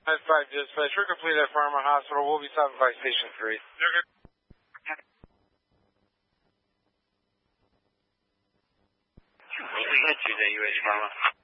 5 dispatch. We're complete at Farmer Hospital. We'll be stopping by Station 3. Okay. Tuesday, UH Farmer.